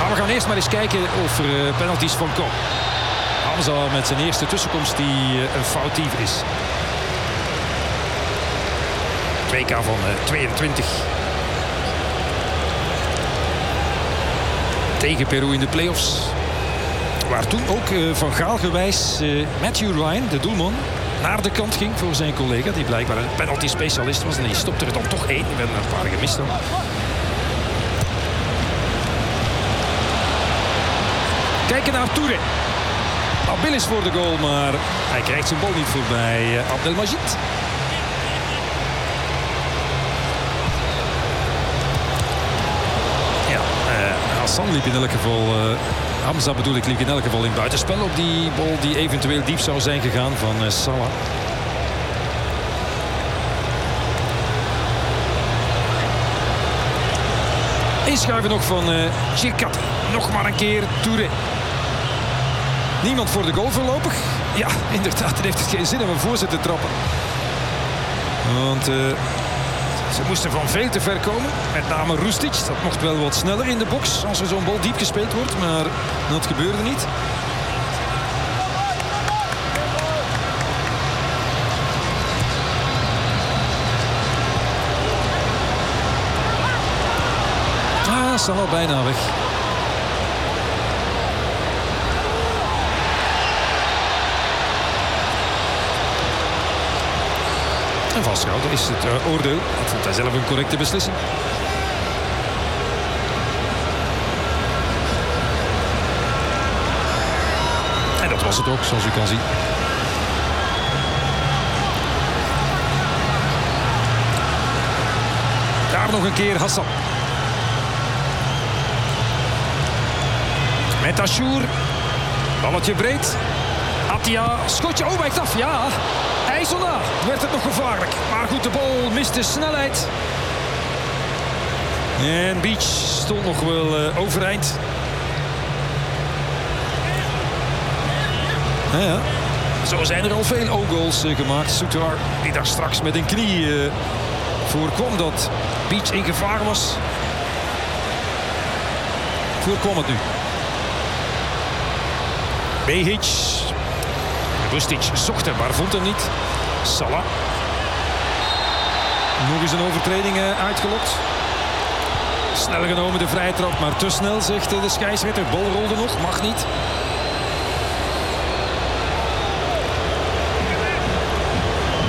Maar we gaan eerst maar eens kijken over penalties van Kom. Hamza met zijn eerste tussenkomst die een foutief is. 2K van 22. Tegen Peru in de play-offs. Waar toen ook Van Gaal gewijs Matthew Ryan, de doelman, naar de kant ging voor zijn collega. Die blijkbaar een penalty specialist was. En die stopte er dan toch één. Er werden een paar gemist dan. Kijken naar Touré. Abil is voor de goal, maar hij krijgt zijn bal niet voorbij Abdelmajid. Ja, Hassan liep in elk geval... Hamza bedoel ik, liep in elk geval in buitenspel op die bal die eventueel diep zou zijn gegaan van Salah. Inschuiven nog van Chirkat. Nog maar een keer Touré. Niemand voor de goal voorlopig. Ja, inderdaad, dan heeft het geen zin om een voorzet te trappen. Want ze moesten van veel te ver komen. Met name Rustic. Dat mocht wel wat sneller in de box als er zo'n bal diep gespeeld wordt. Maar dat gebeurde niet. Salah bijna weg. En vasthouden is het oordeel. Dat vond hij zelf een correcte beslissing. En dat was het ook, zoals u kan zien. Daar nog een keer Hassan. Met Ashour. Balletje breed. Atia. Schotje. Oh, wijkt af. Ja. IJssona. Werd het nog gevaarlijk. Maar goed, de bal miste snelheid. En Beach stond nog wel overeind. Ja. Zo zijn er al veel O-goals gemaakt. Soutar die daar straks met een knie voorkwam dat Beach in gevaar was. Voorkwam het nu. Behic. Rustic zocht hem, maar vond hem niet. Salah. Nog eens een overtreding uitgelokt. Snel genomen de vrije trap, maar te snel, zegt de scheidsrechter. Bal rolde nog, mag niet.